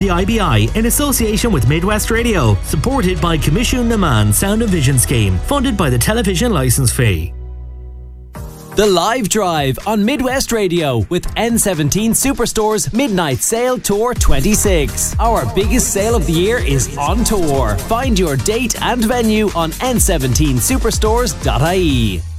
The IBI, in association with Midwest Radio, supported by Commission Naman Sound and Vision Scheme, funded by the television licence fee. The Live Drive on Midwest Radio with N17 Superstore's Midnight Sale Tour 26. Our biggest sale of the year is on tour. Find your date and venue on n17superstores.ie.